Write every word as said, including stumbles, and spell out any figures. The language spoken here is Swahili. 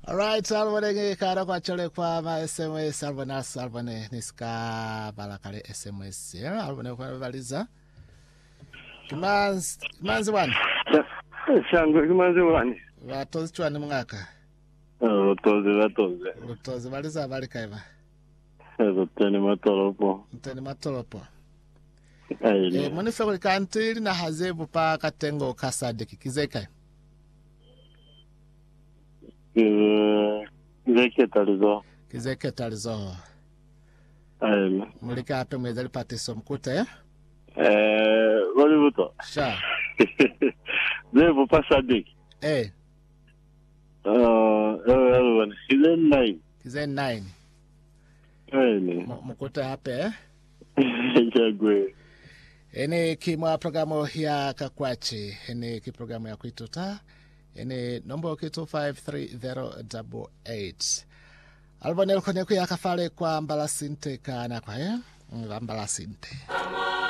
Alright, Albone kara kwa chole kwa ma S M S Albone Albone niska balakale S M S. Albone kwa valiza. Kimanzi kimanzi wani. Shango kimanzi wani. Watozi chwani mwaka. Eh, utozi watozi. Utozi valiza balika eva. Eh, uteni matolopo. Uteni matolopo. Ayi. Eh, moni febri kantiri na hazebu pa katengo kasadeki kizeka. Kizeke talizo. Kizeke talizo. Ayi. Mulika hape mwezali patiso mkuta ya? Eh, wali buto. Sha. Zebu pa sadeki. Eh. Uh, eh, wani. Kizen nine. Kizen nine. Ayi. Mkuta hape eh? Chagwe. Ene kimwa programu ya kakwachi. Ene ki programu ya kuituta. Ene nombo ki two five three zero eight eight. Albone kone kuya kafale kwa mbalasinte kana kwa eh? Mbalasinte.